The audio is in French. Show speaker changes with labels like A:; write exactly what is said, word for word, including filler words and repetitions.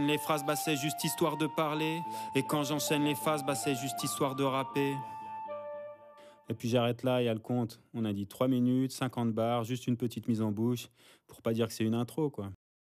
A: Les phrases, bah c'est juste histoire de parler. Et quand j'enchaîne les phases, bah c'est juste histoire de rapper. Et puis j'arrête là, il y a le compte. On a dit trois minutes, cinquante bars, juste une petite mise en bouche, pour pas dire que c'est une intro, quoi.